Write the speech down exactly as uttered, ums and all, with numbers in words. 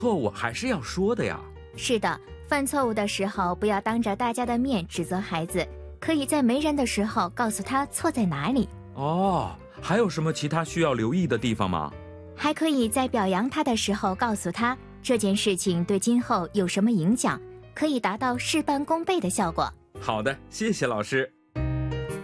错误还是要说的呀。 是的，犯错误的时候不要当着大家的面指责孩子，可以在没人的时候告诉他错在哪里。 哦，还有什么其他需要留意的地方吗？ 还可以在表扬他的时候告诉他这件事情对今后有什么影响，可以达到事半功倍的效果。 好的，谢谢老师。